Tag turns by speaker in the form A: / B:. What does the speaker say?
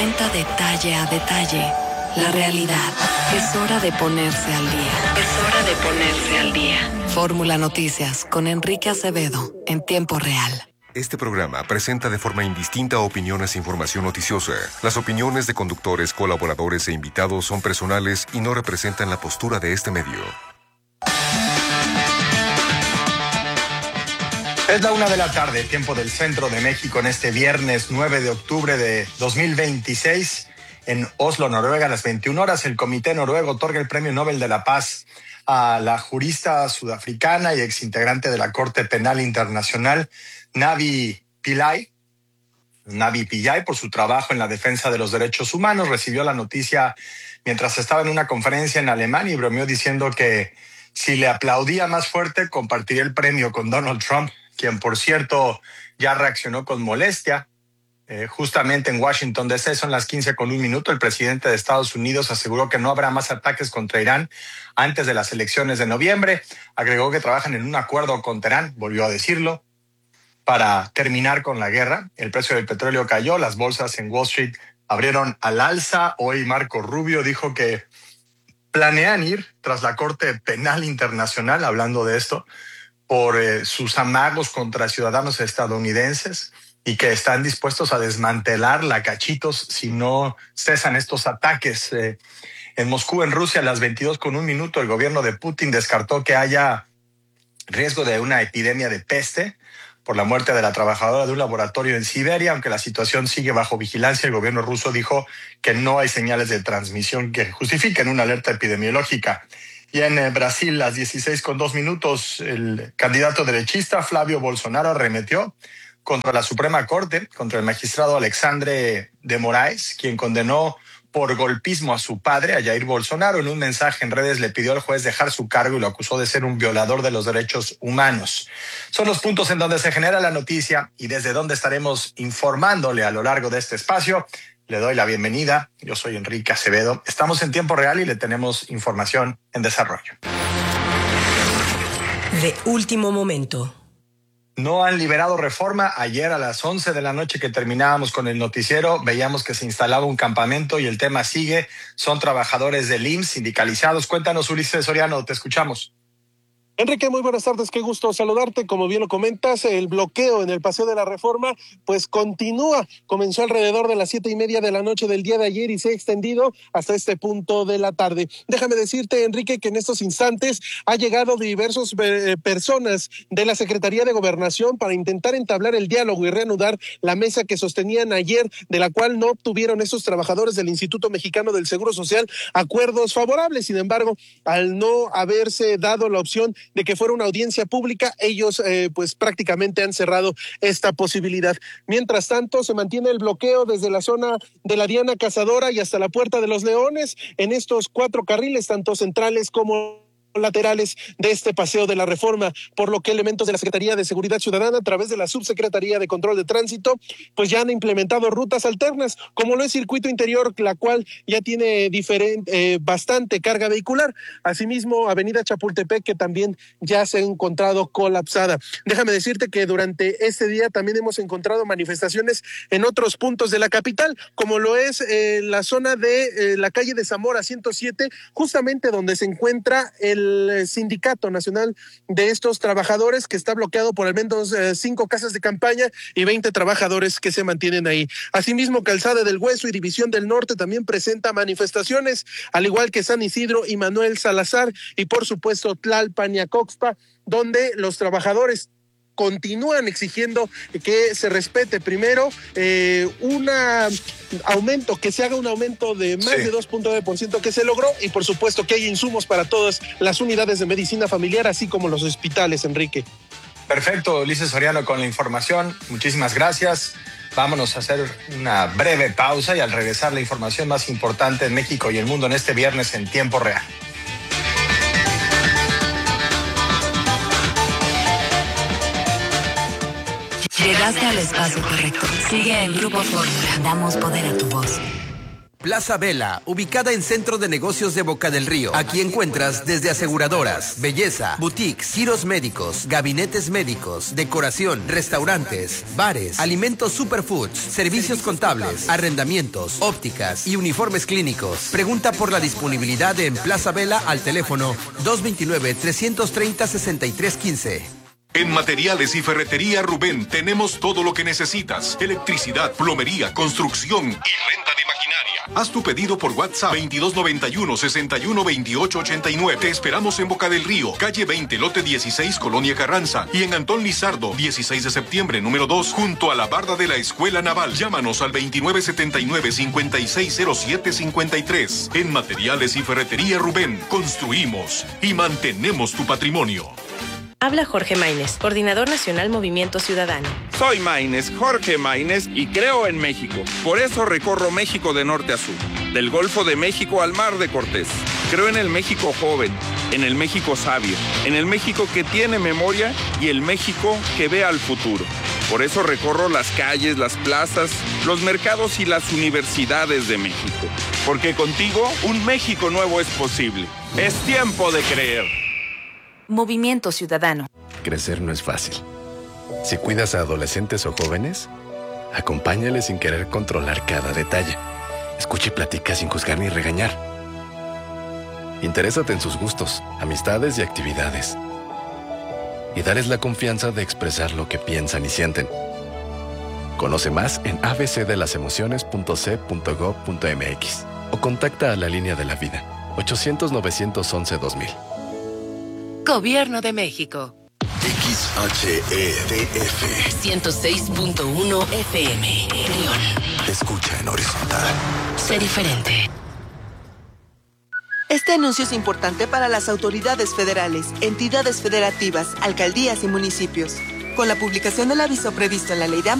A: cuenta detalle a detalle la realidad. Es hora de ponerse al día. Es hora de ponerse al día. Fórmula Noticias con Enrique Acevedo en tiempo real.
B: Este programa presenta de forma indistinta opiniones e información noticiosa. Las opiniones de conductores, colaboradores e invitados son personales y no representan la postura de este medio.
C: Es la 1:00 p.m, tiempo del centro de México, en este viernes 9 de octubre de 2026. En Oslo, Noruega, a las 21 horas, el Comité Noruego otorga el Premio Nobel de la Paz a la jurista sudafricana y exintegrante de la Corte Penal Internacional, Navi Pillay, por su trabajo en la defensa de los derechos humanos. Recibió la noticia mientras estaba en una conferencia en Alemania y bromeó diciendo que si le aplaudía más fuerte, compartiría el premio con Donald Trump, quien, por cierto, ya reaccionó con molestia. Justamente en Washington, D.C., son las 15:01, el presidente de Estados Unidos aseguró que no habrá más ataques contra Irán antes de las elecciones de noviembre. Agregó que trabajan en un acuerdo con Teherán, volvió a decirlo, para terminar con la guerra. El precio del petróleo cayó, las bolsas en Wall Street abrieron al alza. Hoy Marco Rubio dijo que planean ir tras la Corte Penal Internacional, hablando de esto, por sus amagos contra ciudadanos estadounidenses, y que están dispuestos a desmantelar la cachitos si no cesan estos ataques. En Moscú, en Rusia, a las 22:01, el gobierno de Putin descartó que haya riesgo de una epidemia de peste por la muerte de la trabajadora de un laboratorio en Siberia. Aunque la situación sigue bajo vigilancia, el gobierno ruso dijo que no hay señales de transmisión que justifiquen una alerta epidemiológica. Y en Brasil, a las 16:02, el candidato derechista Flávio Bolsonaro arremetió contra la Suprema Corte, contra el magistrado Alexandre de Moraes, quien condenó por golpismo a su padre, a Jair Bolsonaro. En un mensaje en redes le pidió al juez dejar su cargo y lo acusó de ser un violador de los derechos humanos. Son los puntos en donde se genera la noticia y desde donde estaremos informándole a lo largo de este espacio. Le doy la bienvenida. Yo soy Enrique Acevedo. Estamos en tiempo real y le tenemos información en desarrollo.
D: De último momento.
C: No han liberado reforma. Ayer a las 11 de la noche que terminábamos con el noticiero, veíamos que se instalaba un campamento y el tema sigue. Son trabajadores del IMSS sindicalizados. Cuéntanos, Ulises Soriano, te escuchamos.
E: Enrique, muy buenas tardes, qué gusto saludarte. Como bien lo comentas, el bloqueo en el Paseo de la Reforma pues continúa. Comenzó alrededor de las 7:30 de la noche del día de ayer y se ha extendido hasta este punto de la tarde. Déjame decirte, Enrique, que en estos instantes ha llegado diversas personas de la Secretaría de Gobernación para intentar entablar el diálogo y reanudar la mesa que sostenían ayer, de la cual no obtuvieron estos trabajadores del Instituto Mexicano del Seguro Social acuerdos favorables. Sin embargo, al no haberse dado la opción de que fuera una audiencia pública, ellos pues prácticamente han cerrado esta posibilidad. Mientras tanto, se mantiene el bloqueo desde la zona de la Diana Cazadora y hasta la Puerta de los Leones en estos 4 carriles, tanto centrales como laterales de este Paseo de la Reforma, por lo que elementos de la Secretaría de Seguridad Ciudadana a través de la Subsecretaría de Control de Tránsito pues ya han implementado rutas alternas, como lo es Circuito Interior, la cual ya tiene bastante carga vehicular. Asimismo, Avenida Chapultepec, que también ya se ha encontrado colapsada. Déjame decirte que durante este día también hemos encontrado manifestaciones en otros puntos de la capital, como lo es la zona de la calle de Zamora 107, justamente donde se encuentra el Sindicato Nacional de estos trabajadores, que está bloqueado por al menos 5 casas de campaña y 20 trabajadores que se mantienen ahí. Asimismo, Calzada del Hueso y División del Norte también presenta manifestaciones, al igual que San Isidro y Manuel Salazar, y por supuesto Tlalpan y Acoxpa, donde los trabajadores continúan exigiendo que se respete primero que se haga un aumento de más de 2.9% que se logró, y por supuesto que haya insumos para todas las unidades de medicina familiar, así como los hospitales, Enrique.
C: Perfecto, Ulises Soriano con la información. Muchísimas gracias. Vámonos a hacer una breve pausa y al regresar la información más importante en México y el mundo en este viernes en tiempo real.
A: Llegaste al espacio correcto. Sigue en Grupo Fórmula. Damos poder a tu voz.
F: Plaza Vela, ubicada en Centro de Negocios de Boca del Río. Aquí encuentras desde aseguradoras, belleza, boutiques, giros médicos, gabinetes médicos, decoración, restaurantes, bares, alimentos superfoods, servicios contables, arrendamientos, ópticas y uniformes clínicos. Pregunta por la disponibilidad en Plaza Vela al teléfono 229-330-6315.
G: En Materiales y Ferretería Rubén tenemos todo lo que necesitas. Electricidad, plomería, construcción y renta de maquinaria. Haz tu pedido por WhatsApp 2291-612889. Te esperamos en Boca del Río, calle 20, lote 16, Colonia Carranza. Y en Antón Lizardo, 16 de septiembre, número 2, junto a la barda de la Escuela Naval. Llámanos al 2979-560753. En Materiales y Ferretería Rubén, construimos y mantenemos tu patrimonio.
H: Habla Jorge Maínez, Coordinador Nacional Movimiento Ciudadano.
I: Soy Maínez, Jorge Maínez, y creo en México. Por eso recorro México de norte a sur, del Golfo de México al Mar de Cortés. Creo en el México joven, en el México sabio, en el México que tiene memoria y el México que ve al futuro. Por eso recorro las calles, las plazas, los mercados y las universidades de México. Porque contigo un México nuevo es posible. Es tiempo de creer.
J: Movimiento Ciudadano.
K: Crecer no es fácil. Si cuidas a adolescentes o jóvenes, acompáñales sin querer controlar cada detalle. Escucha y platica sin juzgar ni regañar. Interésate en sus gustos, amistades y actividades. Y dales la confianza de expresar lo que piensan y sienten. Conoce más en abcdelasemociones.c.gov.mx o contacta a la Línea de la Vida, 800-911-2000.
A: Gobierno de México.
L: XHEDF
A: 106.1 FM. León.
L: Escucha en horizontal.
A: Sé diferente.
M: Este anuncio es importante para las autoridades federales, entidades federativas, alcaldías y municipios. Con la publicación del aviso previsto en la Ley de